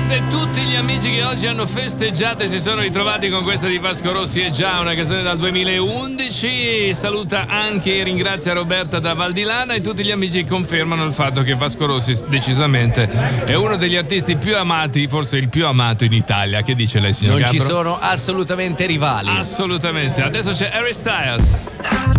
e tutti gli amici che oggi hanno festeggiato e si sono ritrovati con questa di Vasco Rossi è già una canzone dal 2011. Saluta anche e ringrazia Roberta da Valdilana e tutti gli amici confermano il fatto che Vasco Rossi decisamente è uno degli artisti più amati, forse il più amato in Italia. Che dice lei, signor Non Gabro? ci sono assolutamente rivali. Assolutamente. Adesso c'è Harry Styles.